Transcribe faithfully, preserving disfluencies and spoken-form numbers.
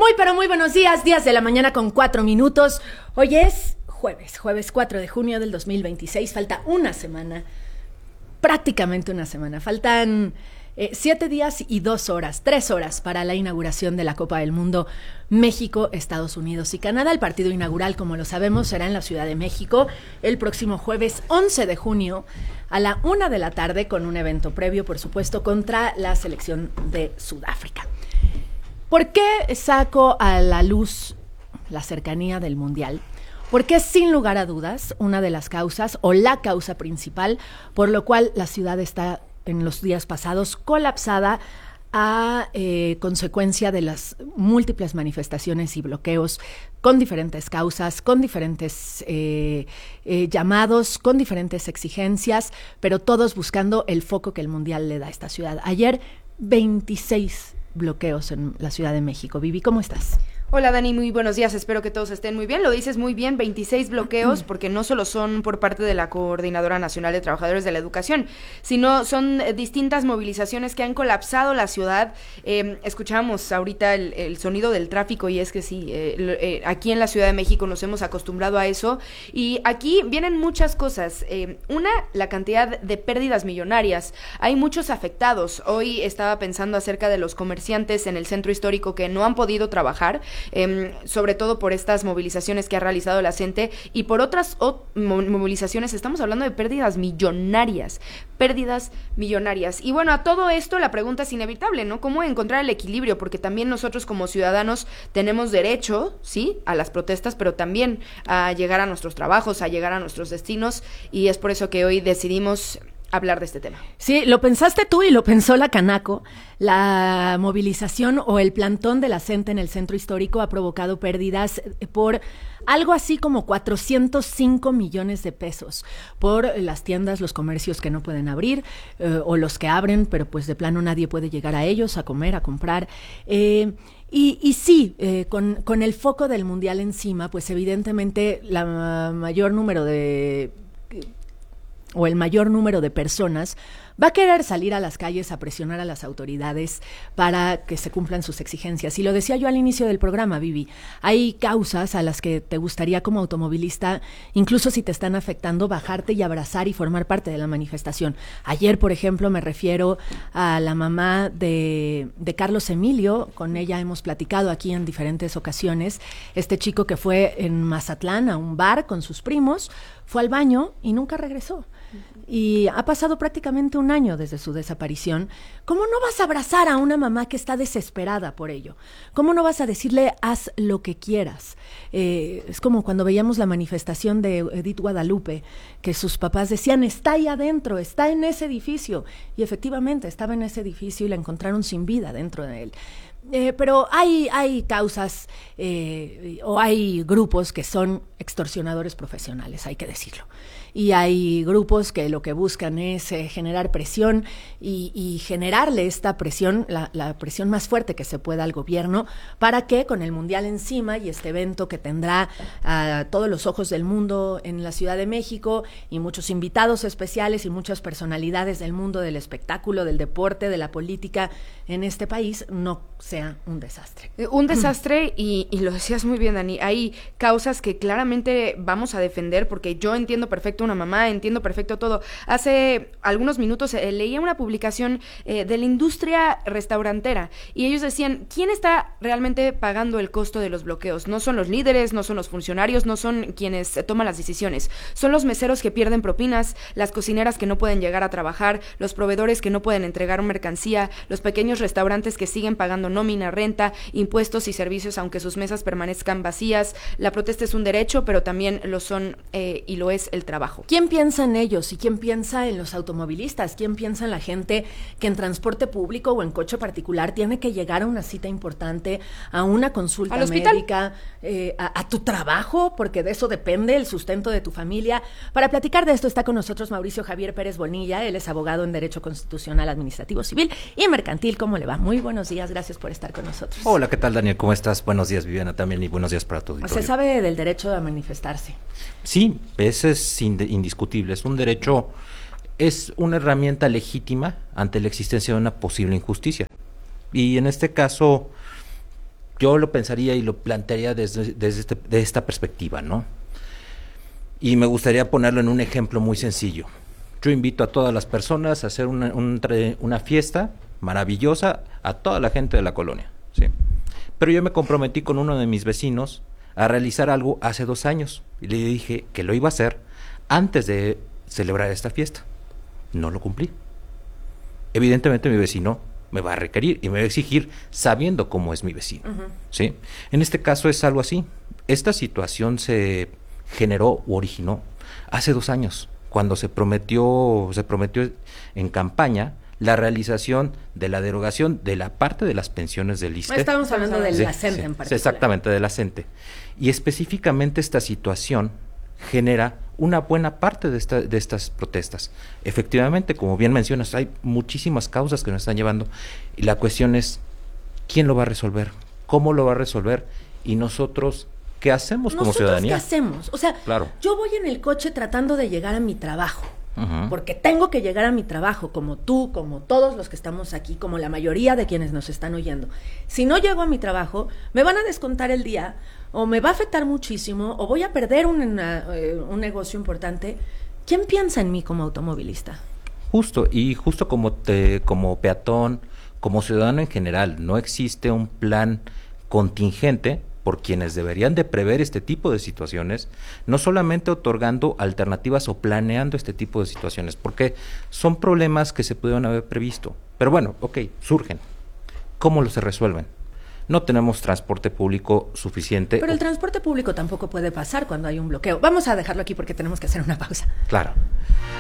Muy, pero muy buenos días, días de la mañana con cuatro minutos. Hoy es jueves, jueves cuatro de junio del dos mil veintiséis. Falta una semana, prácticamente una semana. Faltan eh, siete días y dos horas, tres horas para la inauguración de la Copa del Mundo México, Estados Unidos y Canadá. El partido inaugural, como lo sabemos, será en la Ciudad de México el próximo jueves once de junio a la una de la tarde, con un evento previo, por supuesto, contra la selección de Sudáfrica. ¿Por qué saco a la luz la cercanía del Mundial? Porque es, sin lugar a dudas, una de las causas o la causa principal por lo cual la ciudad está en los días pasados colapsada a eh, consecuencia de las múltiples manifestaciones y bloqueos con diferentes causas, con diferentes eh, eh, llamados, con diferentes exigencias, pero todos buscando el foco que el Mundial le da a esta ciudad. Ayer, veintiséis bloqueos en la Ciudad de México. Vivi, ¿cómo estás? Hola Dani, muy buenos días, espero que todos estén muy bien. Lo dices muy bien, veintiséis bloqueos, porque no solo son por parte de la Coordinadora Nacional de Trabajadores de la Educación, sino son distintas movilizaciones que han colapsado la ciudad. Eh, escuchamos ahorita el, el sonido del tráfico y es que sí, eh, eh, aquí en la Ciudad de México nos hemos acostumbrado a eso y aquí vienen muchas cosas. Eh, una, la cantidad de pérdidas millonarias. Hay muchos afectados. Hoy estaba pensando acerca de los comerciantes en el centro histórico que no han podido trabajar, Eh, sobre todo por estas movilizaciones que ha realizado la CENTE y por otras o, mo, movilizaciones. Estamos hablando de pérdidas millonarias, pérdidas millonarias. Y bueno, a todo esto la pregunta es inevitable, ¿no? ¿Cómo encontrar el equilibrio? Porque también nosotros como ciudadanos tenemos derecho, sí, a las protestas, pero también a llegar a nuestros trabajos, a llegar a nuestros destinos, y es por eso que hoy decidimos hablar de este tema. Sí, lo pensaste tú y lo pensó la Canaco. La movilización o el plantón de la CENTE en el centro histórico ha provocado pérdidas por algo así como cuatrocientos cinco millones de pesos por las tiendas, los comercios que no pueden abrir eh, o los que abren, pero pues de plano nadie puede llegar a ellos, a comer, a comprar. Eh, Y, y sí, eh, con, con el foco del Mundial encima, pues evidentemente la mayor número de... o el mayor número de personas va a querer salir a las calles a presionar a las autoridades para que se cumplan sus exigencias. Y lo decía yo al inicio del programa, Vivi, hay causas a las que te gustaría como automovilista, incluso si te están afectando, bajarte y abrazar y formar parte de la manifestación. Ayer, por ejemplo, me refiero a la mamá de, de Carlos Emilio, con ella hemos platicado aquí en diferentes ocasiones, este chico que fue en Mazatlán a un bar con sus primos, fue al baño y nunca regresó. Y ha pasado prácticamente un año desde su desaparición. ¿Cómo no vas a abrazar a una mamá que está desesperada por ello? ¿Cómo no vas a decirle, haz lo que quieras? Eh, es como cuando veíamos la manifestación de Edith Guadalupe, que sus papás decían, está ahí adentro, está en ese edificio. Y efectivamente estaba en ese edificio y la encontraron sin vida dentro de él. Eh, pero hay, hay causas eh, o hay grupos que son extorsionadores profesionales, hay que decirlo. Y hay grupos que lo que buscan es eh, generar presión y, y generarle esta presión, la, la presión más fuerte que se pueda al gobierno, para que con el Mundial encima y este evento que tendrá a todos los ojos del mundo en la Ciudad de México y muchos invitados especiales y muchas personalidades del mundo del espectáculo, del deporte, de la política en este país, no sea un desastre. Un desastre y, y lo decías muy bien, Dani, hay causas que claramente vamos a defender porque yo entiendo perfecto una mamá, entiendo perfecto todo. Hace algunos minutos eh, leía una publicación eh, de la industria restaurantera y ellos decían, ¿quién está realmente pagando el costo de los bloqueos? No son los líderes, no son los funcionarios, no son quienes eh, toman las decisiones, son los meseros que pierden propinas, las cocineras que no pueden llegar a trabajar, los proveedores que no pueden entregar mercancía, los pequeños restaurantes que siguen pagando nómina, renta, impuestos y servicios aunque sus mesas permanezcan vacías. La protesta es un derecho, pero también lo son eh, y lo es el trabajo. ¿Quién piensa en ellos y quién piensa en los automovilistas? ¿Quién piensa en la gente que en transporte público o en coche particular tiene que llegar a una cita importante, a una consulta médica, eh, a, a tu trabajo? Porque de eso depende el sustento de tu familia. Para platicar de esto está con nosotros Mauricio Javier Pérez Bonilla. Él es abogado en Derecho Constitucional, Administrativo, Civil y Mercantil. ¿Cómo le va? Muy buenos días, gracias por estar con nosotros. Hola, ¿qué tal, Daniel? ¿Cómo estás? Buenos días, Viviana, también, y buenos días para tu auditorio. ¿Se sabe del derecho a manifestarse? Sí, ese es indiscutible, es un derecho, es una herramienta legítima ante la existencia de una posible injusticia. Y en este caso, yo lo pensaría y lo plantearía desde, desde este, de esta perspectiva, ¿no? Y me gustaría ponerlo en un ejemplo muy sencillo. Yo invito a todas las personas a hacer una, un, una fiesta maravillosa a toda la gente de la colonia, ¿sí? Pero yo me comprometí con uno de mis vecinos a realizar algo hace dos años. Y le dije que lo iba a hacer antes de celebrar esta fiesta. No lo cumplí. Evidentemente mi vecino me va a requerir y me va a exigir sabiendo cómo es mi vecino, uh-huh. ¿sí? En este caso es algo así. Esta situación se generó u originó hace dos años, cuando se prometió, se prometió en campaña la realización de la derogación de la parte de las pensiones del ISSSTE. Estábamos hablando del sí, ACENTE sí, en particular. Exactamente, del ACENTE. Y específicamente esta situación genera una buena parte de, esta, de estas protestas. Efectivamente, como bien mencionas, hay muchísimas causas que nos están llevando y la cuestión es, ¿quién lo va a resolver? ¿Cómo lo va a resolver? Y nosotros, ¿qué hacemos como ciudadanía? ¿Nosotros qué hacemos? O sea, claro. Yo voy en el coche tratando de llegar a mi trabajo. Uh-huh. Porque tengo que llegar a mi trabajo, como tú, como todos los que estamos aquí, como la mayoría de quienes nos están oyendo. Si no llego a mi trabajo, me van a descontar el día, o me va a afectar muchísimo, o voy a perder un, una, eh, un negocio importante. ¿Quién piensa en mí como automovilista? Justo, y justo como, te, como peatón, como ciudadano en general, no existe un plan contingente por quienes deberían de prever este tipo de situaciones, no solamente otorgando alternativas o planeando este tipo de situaciones, porque son problemas que se pudieron haber previsto. Pero bueno, ok, surgen. ¿Cómo los se resuelven? No tenemos transporte público suficiente. Pero el transporte público tampoco puede pasar cuando hay un bloqueo. Vamos a dejarlo aquí porque tenemos que hacer una pausa. Claro.